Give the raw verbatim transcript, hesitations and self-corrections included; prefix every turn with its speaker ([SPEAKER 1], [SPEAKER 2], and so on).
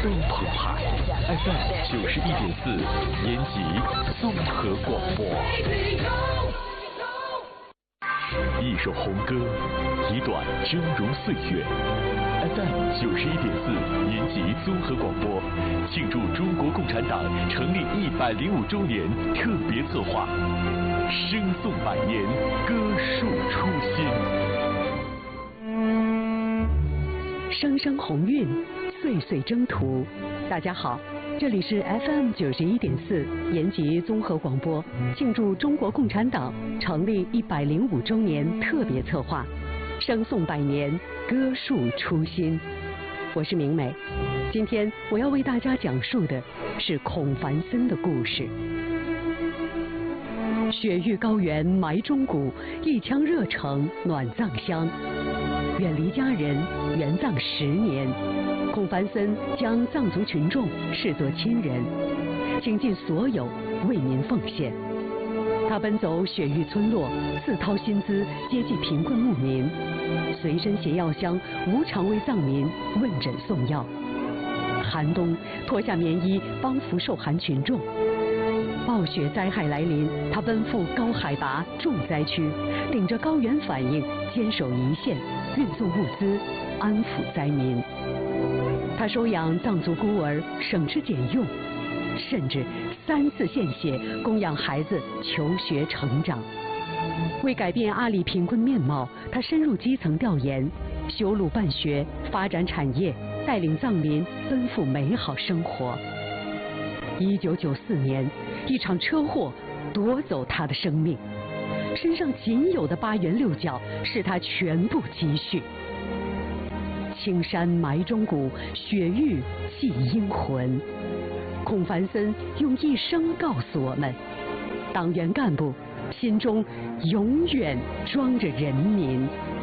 [SPEAKER 1] 都澎湃 ，F M 九十一点四，延吉综合广播。一首红歌，一段峥嵘岁月。F M 九十一点四，延吉综合广播，庆祝中国共产党成立一百零五周年特别策划，声颂百年，歌树初心。
[SPEAKER 2] 声声鸿运，岁岁征途。大家好，这里是 F M 九十一点四延吉综合广播，庆祝中国共产党成立一百零五周年特别策划，声颂百年，歌树初心。我是明美，今天我要为大家讲述的是孔繁森的故事。雪域高原埋忠骨，一腔热诚暖藏乡。远离家人，援藏十年，孔繁森将藏族群众视作亲人，倾尽所有为民奉献。他奔走雪域村落，自掏心资接济贫困牧民，随身携药箱，无偿为藏民问诊送药。寒冬脱下棉衣帮扶受寒群众。暴雪灾害来临，他奔赴高海拔重灾区，顶着高原反应，坚守一线，运送物资，安抚灾民。他收养藏族孤儿，省吃俭用，甚至三次献血供养孩子求学成长。为改变阿里贫困面貌，他深入基层调研，修路办学，发展产业，带领藏民奔赴美好生活。一九九四年，一场车祸夺走他的生命，身上仅有的八元六角是他全部积蓄。青山埋忠骨，雪域祭英魂。孔繁森用一生告诉我们，党员干部心中永远装着人民。